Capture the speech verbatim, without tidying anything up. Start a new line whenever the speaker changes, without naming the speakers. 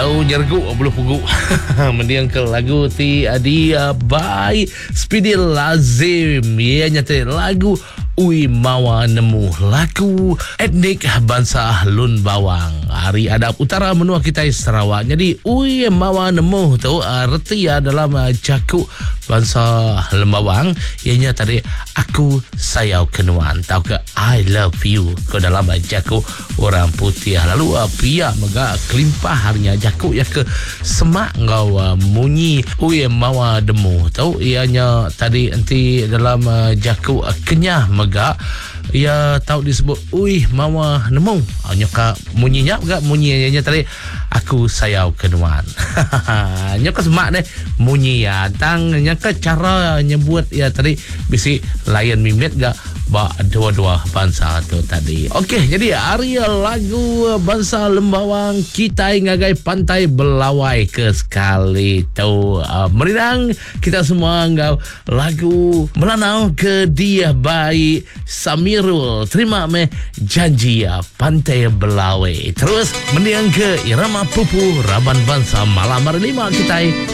Jauh nyerguk belum puguk. Mendiang ke lagu ti dia by Speedy Lazim. Ia nyata lagu Ui Mawa Nemu, lagu etnik bangsa Lun Bawang, hari adat utara menua kita Sarawak. Jadi Ui Mawa Nemu tu arti dalam jaku bangsa Lun Bawang ianya tadi aku sayau kenuan, tahu ke I love you ke dalam jaku orang putih. Lalu pia mega kelimpah harinya jaku ya ke semak ngau munyi Ui Mawa Nemu tahu ianya tadi nanti dalam jaku kenyah mega ia tahu disebut Ui Mawa Nemu nyoka munyinya enggak munyinya tadi aku sayau kenuan. Nyoka semak deh munyi ya tang nyoka cara nyebut ya tadi bisi layan mimit enggak ba dua-dua bangsa tu tadi. Okey, jadi hari lagu bangsa Lembawang kita ngagai pantai Belawai ke sekali tu uh, merinang kita semua ngau lagu melanau ke dia baik Samirul terima me janji ya pantai Belawai. Terus mendiang ke irama pupu Raban Bangsa malam hari lima kita